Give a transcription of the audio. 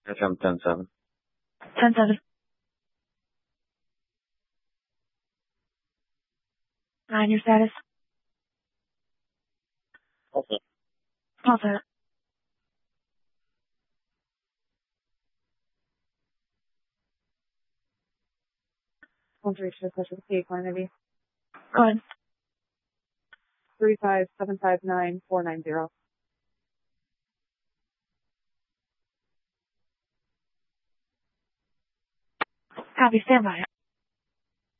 FM 10-7. 10-7. 9, your status? Okay. All set. Once reached the session, client ID. Go ahead. 35759-490. Copy, stand by.